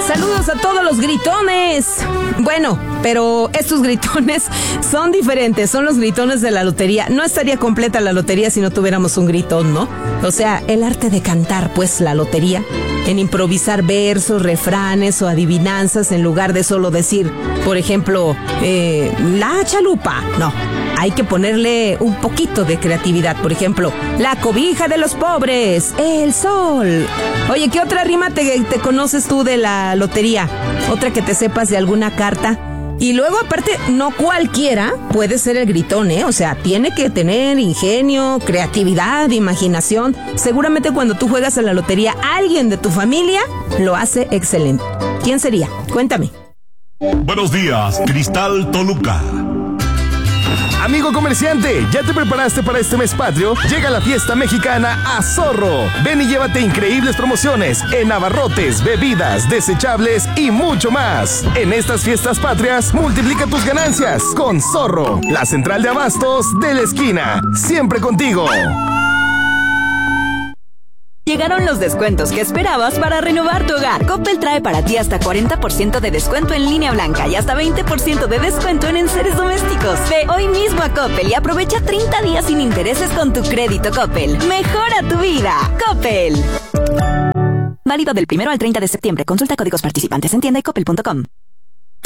Saludos a todos los gritones. Bueno, pero estos gritones son diferentes, son los gritones de la lotería. No estaría completa la lotería si no tuviéramos un gritón, ¿no? O sea, el arte de cantar, pues, la lotería, en improvisar versos, refranes o adivinanzas en lugar de solo decir, por ejemplo, la chalupa. No, hay que ponerle un poquito de creatividad. Por ejemplo, la cobija de los pobres, el sol. Oye, ¿qué otra rima te conoces tú de la lotería? Otra que te sepas de alguna carta. Y luego, aparte, no cualquiera puede ser el gritón, ¿eh? O sea, tiene que tener ingenio, creatividad, imaginación. Seguramente cuando tú juegas a la lotería, alguien de tu familia lo hace excelente. ¿Quién sería? Cuéntame. Buenos días, Cristal Toluca. Amigo comerciante, ¿ya te preparaste para este mes patrio? Llega la fiesta mexicana a Zorro. Ven y llévate increíbles promociones en abarrotes, bebidas, desechables y mucho más. En estas fiestas patrias, multiplica tus ganancias con Zorro, la central de abastos de la esquina. Siempre contigo. Llegaron los descuentos que esperabas para renovar tu hogar. Coppel trae para ti hasta 40% de descuento en línea blanca y hasta 20% de descuento en enseres domésticos. Ve hoy mismo a Coppel y aprovecha 30 días sin intereses con tu crédito Coppel. ¡Mejora tu vida! Coppel. Válido del 1 al 30 de septiembre. Consulta códigos participantes en tienda y coppel.com.